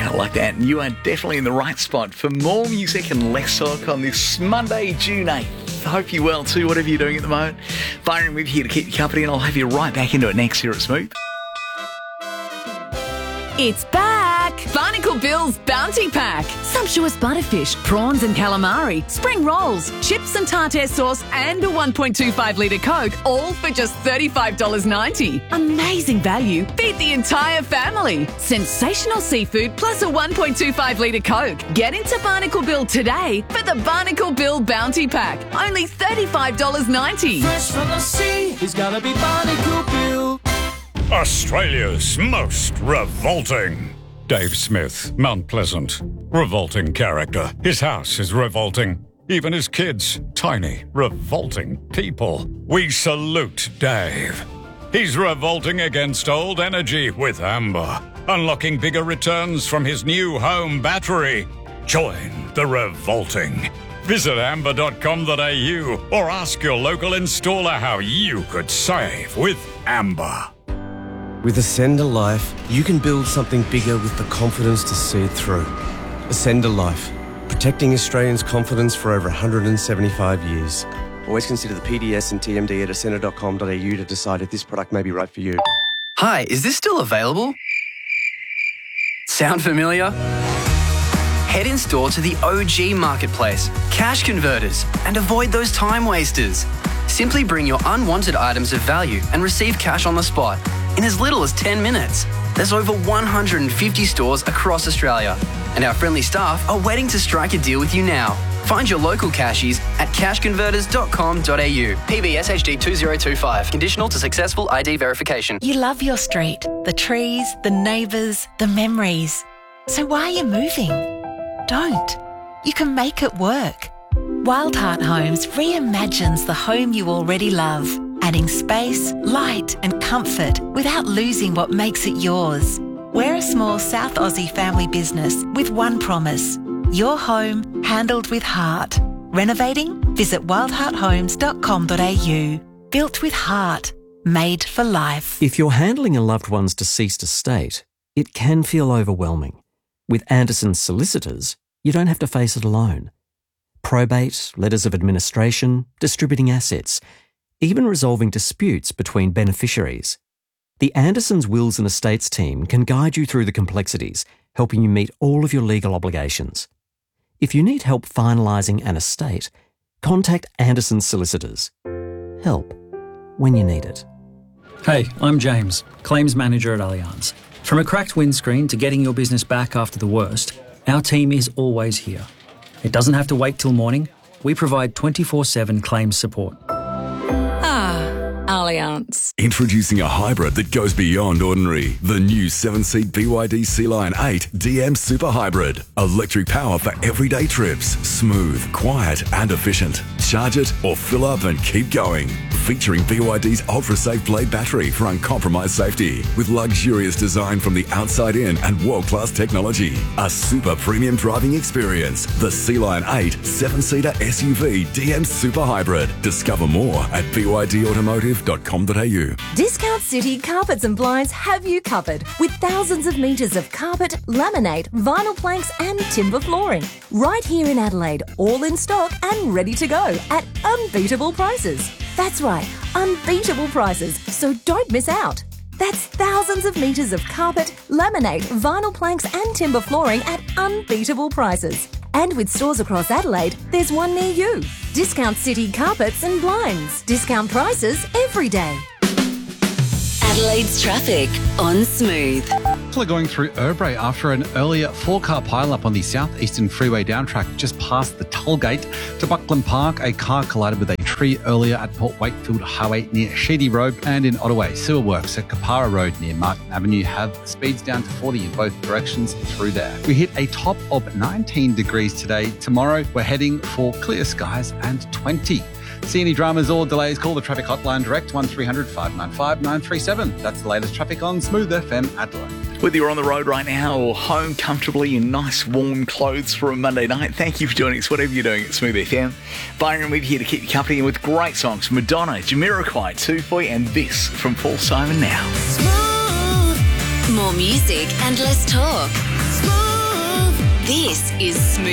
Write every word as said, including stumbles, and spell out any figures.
I like that. And you are definitely in the right spot for more music and less talk on this Monday, June eighth. I hope you're well too, whatever you're doing at the moment. Byron with you here to keep you company, and I'll have you right back into it next here at Smooth. It's back! Barnacle Bill's Bounty Pack. Sumptuous butterfish, prawns and calamari, spring rolls, chips and tartare sauce, and a one point two five litre Coke, all for just thirty-five dollars ninety. Amazing value. Feed the entire family. Sensational seafood plus a one point two five litre Coke. Get into Barnacle Bill today for the Barnacle Bill Bounty Pack. Only thirty-five dollars ninety. Fresh from the sea, he's gotta be Barnacle Bill. Australia's most revolting. Dave Smith, Mount Pleasant. Revolting character. His house is revolting. Even his kids. Tiny, revolting people. We salute Dave. He's revolting against old energy with Amber. Unlocking bigger returns from his new home battery. Join the revolting. Visit amber dot com dot a u or ask your local installer how you could save with Amber. With Ascender Life, you can build something bigger with the confidence to see it through. Ascender Life, protecting Australians' confidence for over one hundred seventy-five years. Always consider the P D S and T M D at ascender dot com dot a u to decide if this product may be right for you. Hi, is this still available? Sound familiar? Head in store to the O G Marketplace, Cash Converters, and avoid those time wasters. Simply bring your unwanted items of value and receive cash on the spot in as little as ten minutes. There's over one hundred fifty stores across Australia, and our friendly staff are waiting to strike a deal with you now. Find your local cashies at cash converters dot com dot a u. P B S H D two zero two five. Conditional to successful I D verification. You love your street, the trees, the neighbours, the memories. So why are you moving? Don't. You can make it work. Wildheart Homes reimagines the home you already love, adding space, light and comfort without losing what makes it yours. We're a small South Aussie family business with one promise: your home handled with heart. Renovating? Visit wildheart homes dot com dot a u. Built with heart. Made for life. If you're handling a loved one's deceased estate, it can feel overwhelming. With Anderson's solicitors, you don't have to face it alone. Probate, letters of administration, distributing assets, even resolving disputes between beneficiaries. The Anderson's Wills and Estates team can guide you through the complexities, helping you meet all of your legal obligations. If you need help finalising an estate, contact Anderson's solicitors. Help when you need it. Hey, I'm James, Claims Manager at Allianz. From a cracked windscreen to getting your business back after the worst, our team is always here. It doesn't have to wait till morning. We provide twenty-four seven claims support. Ah, Allianz. Introducing a hybrid that goes beyond ordinary. The new seven-seat B Y D Sea Lion eight D M Super Hybrid. Electric power for everyday trips. Smooth, quiet and efficient. Charge it or fill up and keep going. Featuring B Y D's ultra-safe blade battery for uncompromised safety. With luxurious design from the outside in and world-class technology. A super premium driving experience. The Sea Lion eight seven-seater S U V D M Super Hybrid. Discover more at b y d automotive dot com dot a u. Discount City Carpets and Blinds have you covered with thousands of metres of carpet, laminate, vinyl planks and timber flooring. Right here in Adelaide, all in stock and ready to go at unbeatable prices. That's right, unbeatable prices, so don't miss out. That's thousands of metres of carpet, laminate, vinyl planks and timber flooring at unbeatable prices. And with stores across Adelaide, there's one near you. Discount City Carpets and Blinds. Discount prices every day. Adelaide's traffic on Smooth. People are going through Erbrae after an earlier four-car pile-up on the southeastern freeway down track just past the toll gate to Buckland Park. A car collided with a tree earlier at Port Wakefield Highway near Sheedy Road, and in Ottaway, sewer works at Kapara Road near Martin Avenue have speeds down to forty in both directions through there. We hit a top of nineteen degrees today. Tomorrow, we're heading for clear skies and twenty. See any dramas or delays, call the traffic hotline direct one three hundred five nine five nine three seven. That's the latest traffic on Smooth F M Adelaide. Whether you're on the road right now or home comfortably in nice warm clothes for a Monday night, thank you for joining us, whatever you're doing at Smooth F M. Byron with you here to keep you company and with great songs from Madonna, Jamiroquai, Tufoi and this from Paul Simon now. Smooth. More music and less talk. Smooth. This is Smooth.